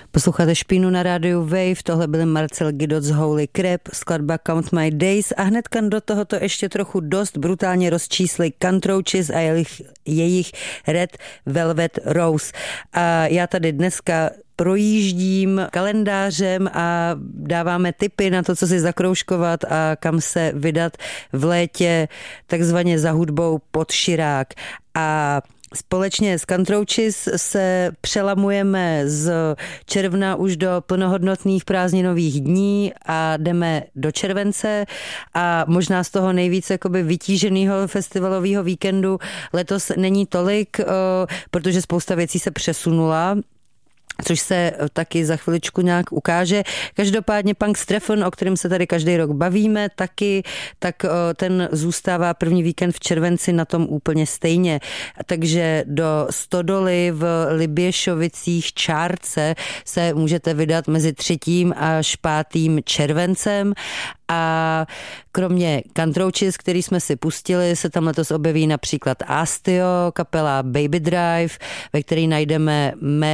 Posloucháte Špínu na rádiu Wave, tohle byl Marcel Gidoc z Holy Crap, skladba Count My Days a hnedka do tohoto ještě trochu dost brutálně rozčísli Kantroučis a jejich Red Velvet Rose. A já tady dneska projíždím kalendářem a dáváme tipy na to, co si zakroužkovat a kam se vydat v létě takzvaně za hudbou pod širák. A společně s Kantroučis se přelamujeme z června už do plnohodnotných prázdninových dní a jdeme do července a možná z toho nejvíce jakoby vytíženého festivalového víkendu letos není tolik, protože spousta věcí se přesunula, což se taky za chviličku nějak ukáže. Každopádně Punk Streffen, o kterém se tady každý rok bavíme, tak ten zůstává první víkend v červenci na tom úplně stejně. Takže do Stodoly v Liběšovicích Čárce se můžete vydat mezi 3. až 5. červencem. A kromě Kantroučis, který jsme si pustili, se tam letos objeví například Astio, kapela Baby Drive, ve který najdeme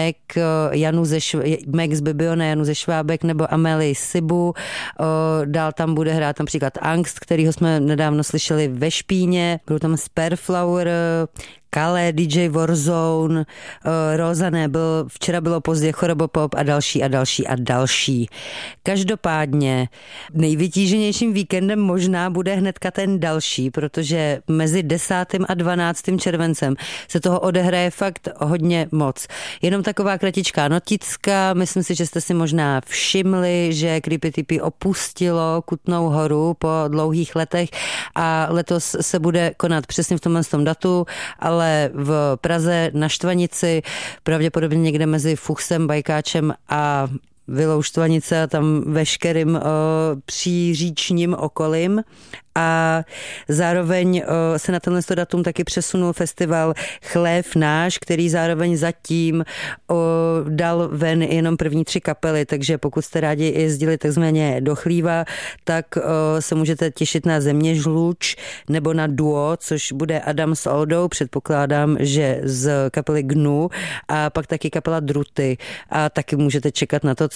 Meg z Bibiona, Janu ze Švábek nebo Amélie Sibu. Dál tam bude hrát například Angst, kterýho jsme nedávno slyšeli ve Špíně. Budou tam Spareflower, Kale, DJ Warzone, Rozané, včera bylo pozdě, Chorobopop a další. Každopádně nejvytíženějším víkendem možná bude hnedka ten další, protože mezi 10. a 12. červencem se toho odehraje fakt hodně moc. Jenom taková kratičká noticka, myslím si, že jste si možná všimli, že Creepy Tippy opustilo Kutnou Horu po dlouhých letech a letos se bude konat přesně v tomhle datu, ale v Praze na Štvanici, pravděpodobně někde mezi Fuchsem, Bajkáčem a Vilou Štvanice a tam veškerým příříčním okolím. A zároveň se na tenhle datum taky přesunul festival Chlév náš, který zároveň zatím dal ven jenom první 3 kapely, takže pokud jste rádi jezdili takzvaně do Chlíva, tak se můžete těšit na Zeměžluč nebo na duo, což bude Adam s Oldou, předpokládám, že z kapely Gnu a pak taky kapela Druty a taky můžete čekat na to,